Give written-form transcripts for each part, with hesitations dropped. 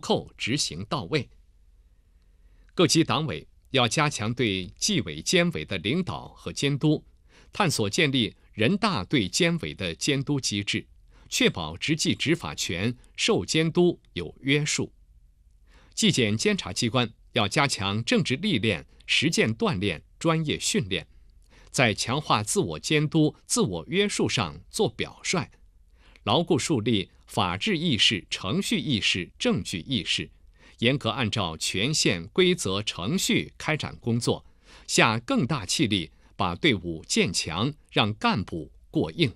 扣执行到位。各级党委要加强对纪委监委的领导和监督，探索建立人大对监委的监督机制，确保执纪执法权受监督有约束。纪检监察机关要加强政治历练、实践锻炼、专业训练，在强化自我监督、自我约束上做表率，牢固树立法治意识、程序意识、证据意识，严格按照权限、规则、程序开展工作，下更大气力把队伍建强，让干部过硬。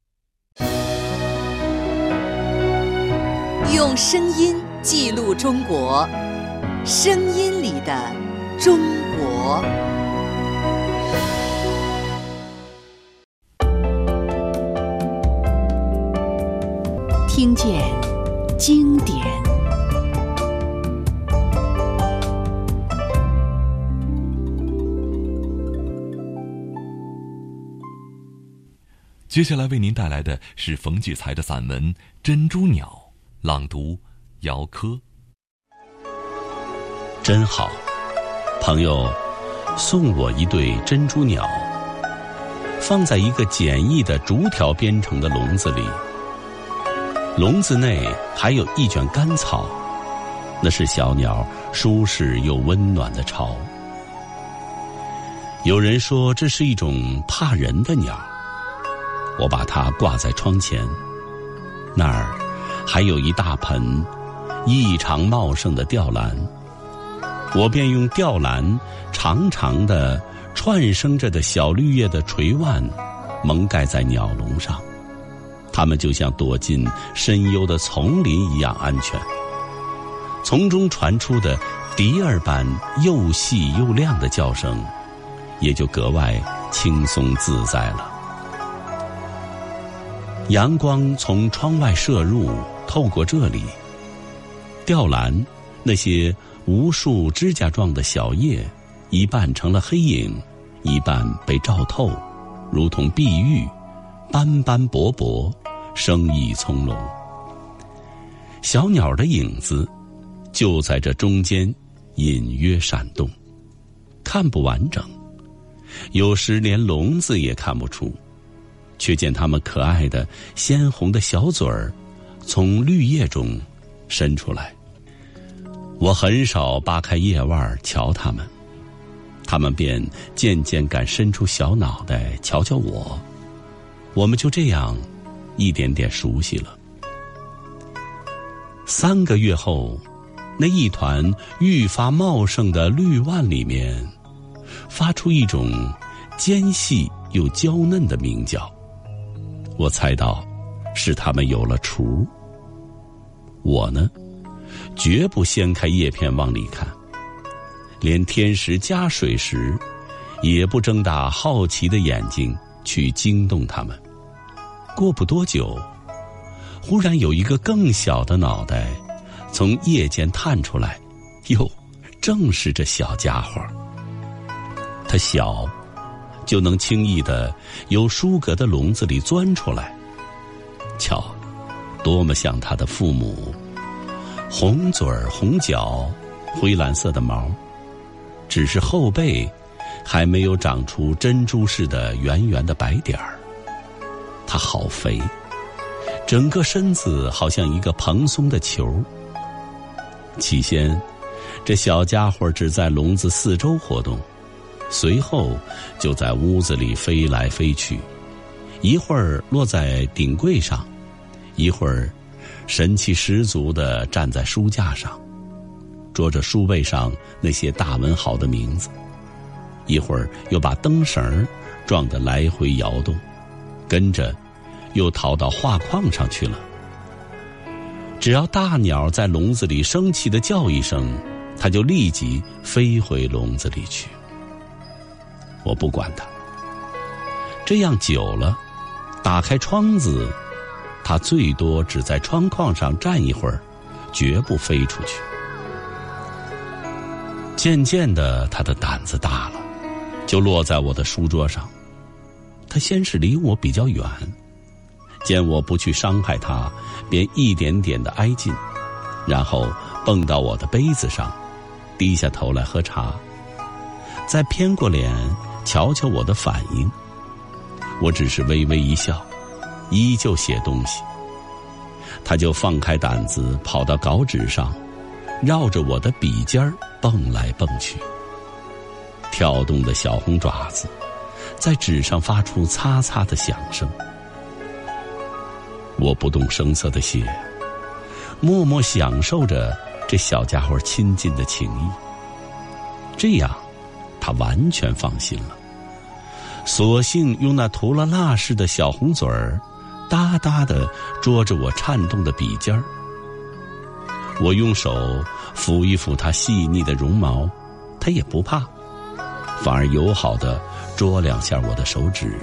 用声音记录中国，声音里的中国。听见经典。 接下来为您带来的是冯骥才的散文《珍珠鸟》，朗读姚科。 真好，朋友送我一对珍珠鸟，放在一个简易的竹条编成的笼子里，笼子内还有一卷干草，那是小鸟舒适又温暖的巢。有人说这是一种怕人的鸟，我把它挂在窗前，那儿还有一大盆异常茂盛的吊兰，我便用吊兰长长的串生着的小绿叶的垂蔓蒙盖在鸟笼上，它们就像躲进深幽的丛林一样安全。从中传出的笛儿般又细又亮的叫声，也就格外轻松自在了。阳光从窗外射入，透过这里，吊兰那些无数指甲状的小叶，一半成了黑影，一半被照透，如同碧玉，斑斑驳驳，生意葱茏。小鸟的影子就在这中间隐约闪动，看不完整，有时连笼子也看不出，却见它们可爱的鲜红的小嘴儿从绿叶中伸出来。我很少扒开叶腕瞧它们，它们便渐渐敢伸出小脑袋瞧瞧我，我们就这样一点点熟悉了。3个月后，那一团愈发茂盛的绿蔓里面发出一种尖细又娇嫩的鸣叫，我猜到是它们有了雏。我呢，绝不掀开叶片往里看，连天时加水时也不睁大好奇的眼睛去惊动它们。过不多久，忽然有一个更小的脑袋从叶间探出来，哟，正是这小家伙。它小，就能轻易地由书阁的笼子里钻出来。瞧，多么像它的父母，红嘴儿红脚，灰蓝色的毛，只是后背还没有长出珍珠似的圆圆的白点儿。它好肥，整个身子好像一个蓬松的球。起先，这小家伙只在笼子四周活动，随后就在屋子里飞来飞去，一会儿落在顶柜上，一会儿神气十足地站在书架上，捉着书背上那些大文豪的名字，一会儿又把灯绳撞得来回摇动，跟着又逃到画框上去了。只要大鸟在笼子里生气地叫一声，它就立即飞回笼子里去。我不管它，这样久了，打开窗子，它最多只在窗框上站一会儿，绝不飞出去。渐渐的，它的胆子大了，就落在我的书桌上。它先是离我比较远，见我不去伤害它，便一点点的挨近，然后蹦到我的杯子上，低下头来喝茶，再偏过脸瞧瞧我的反应。我只是微微一笑，依旧写东西。他就放开胆子跑到稿纸上，绕着我的笔尖儿蹦来蹦去，跳动的小红爪子在纸上发出擦擦的响声。我不动声色地写，默默享受着这小家伙亲近的情谊。这样他完全放心了，索性用那涂了蜡似的小红嘴儿哒哒地捉着我颤动的笔尖儿。我用手抚一抚他细腻的绒毛，他也不怕，反而友好地捉两下我的手指。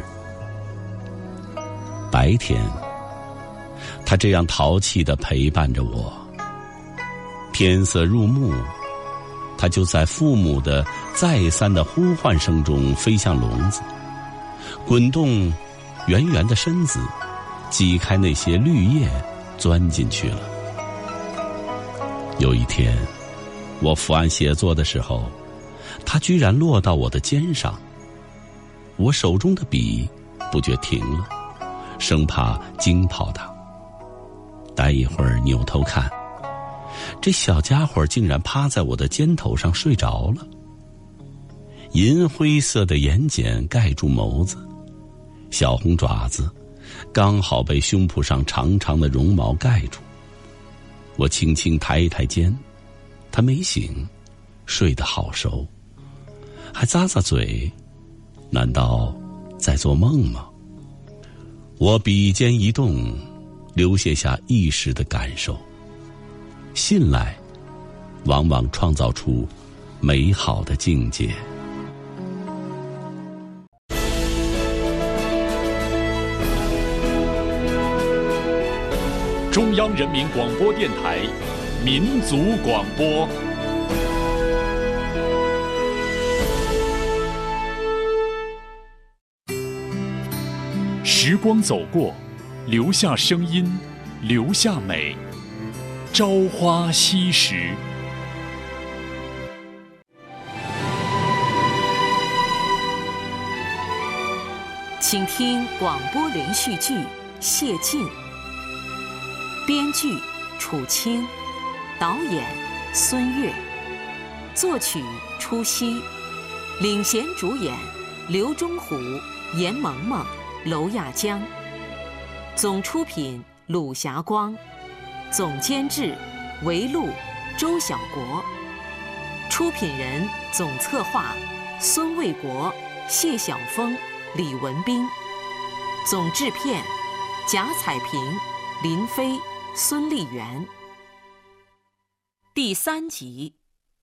白天他这样淘气地陪伴着我，天色入暮，他就在父母的再三的呼唤声中飞向笼子，滚动圆圆的身子，挤开那些绿叶，钻进去了。有一天，我伏案写作的时候，他居然落到我的肩上。我手中的笔不觉停了，生怕惊跑他。待一会儿扭头看，这小家伙竟然趴在我的肩头上睡着了。银灰色的眼睑盖住眸子，小红爪子刚好被胸脯上长长的绒毛盖住。我轻轻抬一抬肩，他没醒，睡得好熟，还咂咂嘴，难道在做梦吗？我笔尖一动，流泻下一时的感受。信赖往往创造出美好的境界。 中央人民广播电台民族广播。时光走过，留下声音，留下美。朝花夕拾。 请听广播连续剧《谢晋》，编剧楚清，导演孙越，作曲初熙，领衔主演刘忠虎、严萌萌、娄亚江，总出品鲁霞光，总监制韦路、周小国，出品人、总策划孙卫国、谢晓峰、李文斌，总制片贾彩萍、林飞、孙丽媛。第3集。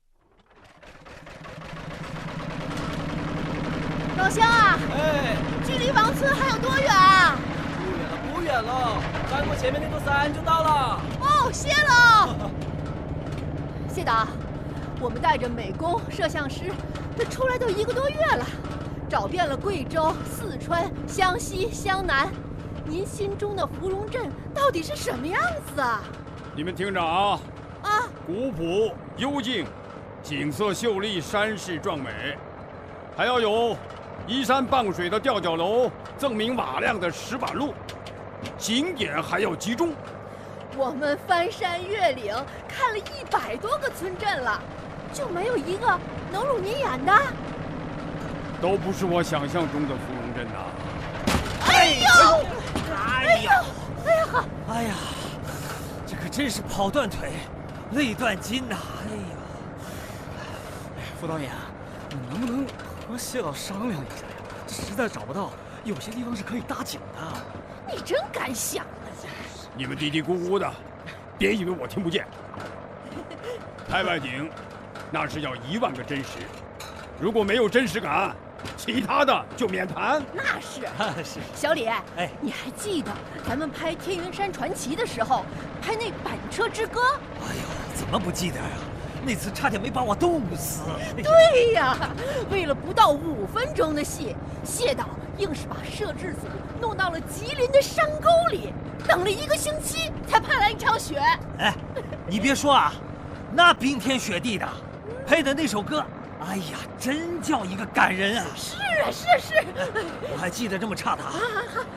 老乡啊，距离王村还有多远啊？ 不远了，翻过前面那座山就到了。 哦，谢了。谢导，我们带着美工、摄像师，这出来都1个多月了，找遍了贵州、四川、湘西、湘南。您心中的芙蓉镇到底是什么样子啊？ 你们听着啊！ 啊， 古朴幽静，景色秀丽，山势壮美，还要有依山傍水的吊脚楼，锃明瓦亮的石板路，景点还要集中。 我们翻山越岭，看了100多个村镇了，就没有一个能入您眼的。 都不是我想象中的芙蓉镇呐！ 哎呦！ 哎呀，这可真是跑断腿，累断筋呐！哎呀，副导演，你能不能和谢导商量一下呀？这实在找不到，有些地方是可以搭景的。 你真敢想！ 你们嘀嘀咕咕的，别以为我听不见。拍外景，那是要1万个真实，如果没有真实感，其他的就免谈。 那是是。 小李， 哎， 你还记得咱们拍《天云山传奇》的时候，拍那板车之歌？ 哎呦，怎么不记得呀？那次差点没把我冻死。 对呀，为了不到5分钟的戏，谢导硬是把摄制组弄到了吉林的山沟里，等了1个星期才盼来一场雪。 哎，你别说啊， 那冰天雪地的，配的那首歌，哎呀，真叫一个感人啊！ 是啊，是。 我还记得这么差他。